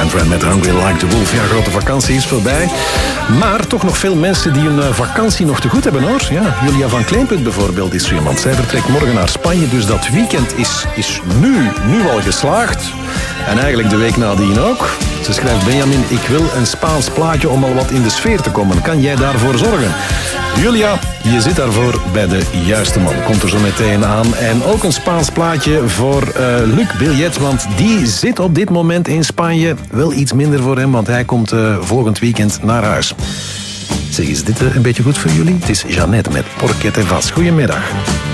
Duran Duran met Hungry Like the Wolf. Ja, grote vakantie is voorbij. Maar toch nog veel mensen die hun vakantie nog te goed hebben, hoor. Ja, Julia van Kleinput bijvoorbeeld is zo iemand. Zij vertrekt morgen naar Spanje, dus dat weekend is nu al geslaagd. En eigenlijk de week nadien ook. Ze schrijft: Benjamin, ik wil een Spaans plaatje om al wat in de sfeer te komen. Kan jij daarvoor zorgen? Julia, je zit daarvoor bij de juiste man. Komt er zo meteen aan. En ook een Spaans plaatje voor Luc Billet, want die zit op dit moment in Spanje. Wel iets minder voor hem, want hij komt volgend weekend naar huis. Zeg, is dit een beetje goed voor jullie? Het is Jeannette met Porque te vas. Goedemiddag.